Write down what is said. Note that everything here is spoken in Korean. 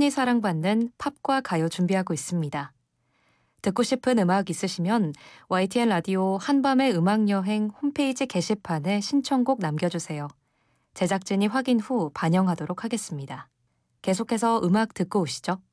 꾸준히 사랑받는 팝과 가요 준비하고 있습니다. 듣고 싶은 음악 있으시면 YTN 라디오 한밤의 음악여행 홈페이지 게시판에 신청곡 남겨주세요. 제작진이 확인 후 반영하도록 하겠습니다. 계속해서 음악 듣고 오시죠.